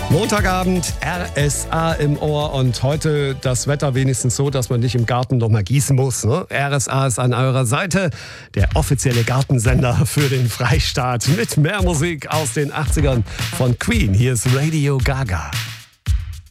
Montagabend, RSA im Ohr und heute das Wetter wenigstens so, dass man nicht im Garten noch mal gießen muss. Ne? RSA ist an eurer Seite, der offizielle Gartensender für den Freistaat mit mehr Musik aus den 80ern von Queen. Hier ist Radio Gaga.